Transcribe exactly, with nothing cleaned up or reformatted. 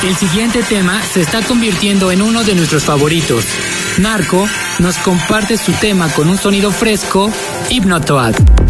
El siguiente tema se está convirtiendo en uno de nuestros favoritos. Narco nos comparte su tema con un sonido fresco, Hypnotoad.